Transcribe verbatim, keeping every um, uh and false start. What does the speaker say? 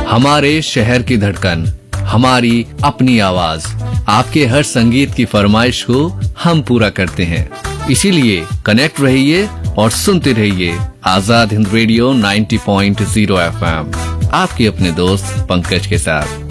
हमारे शहर की धड़कन, हमारी अपनी आवाज। आपके हर संगीत की फरमाइश को हम पूरा करते हैं, इसीलिए कनेक्ट रहिए और सुनते रहिए आजाद हिंद रेडियो नब्बे पॉइंट शून्य एफ एम, आपके अपने दोस्त पंकज के साथ।